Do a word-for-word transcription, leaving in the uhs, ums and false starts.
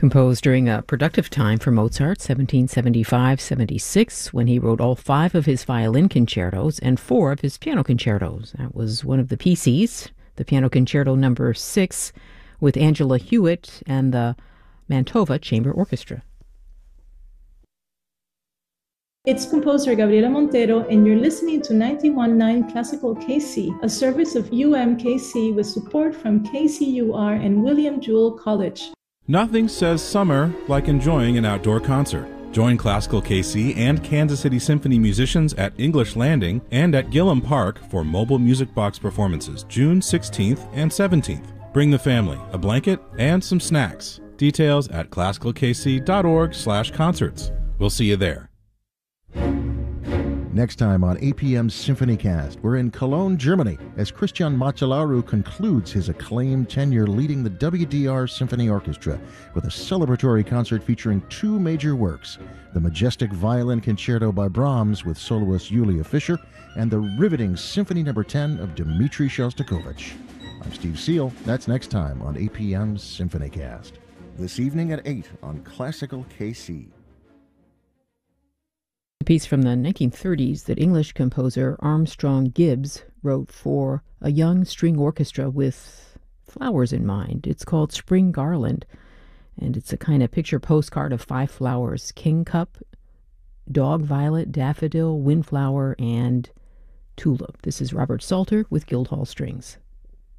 Composed during a productive time for Mozart, seventeen seventy-five to seventy-six, when he wrote all five of his violin concertos and four of his piano concertos. That was one of the P Cs, the Piano Concerto Number six, with Angela Hewitt and the Mantova Chamber Orchestra. It's composer Gabriela Montero, and you're listening to ninety-one point nine Classical K C, a service of U M K C with support from K C U R and William Jewell College. Nothing says summer like enjoying an outdoor concert. Join Classical K C and Kansas City Symphony musicians at English Landing and at Gillum Park for mobile music box performances June sixteenth and seventeenth. Bring the family, a blanket, and some snacks. Details at classical k c dot org slash concerts. We'll see you there. Next time on A P M's SymphonyCast, we're in Cologne, Germany, as Christian Macellaro concludes his acclaimed tenure leading the W D R Symphony Orchestra with a celebratory concert featuring two major works, the majestic Violin Concerto by Brahms with soloist Julia Fischer, and the riveting Symphony Number ten of Dmitri Shostakovich. I'm Steve Seal. That's next time on A P M's SymphonyCast. This evening at eight on Classical K C. A piece from the nineteen thirties that English composer Armstrong Gibbs wrote for a young string orchestra with flowers in mind. It's called Spring Garland, and it's a kind of picture postcard of five flowers: kingcup, dog violet, daffodil, windflower, and tulip. This is Robert Salter with Guildhall Strings.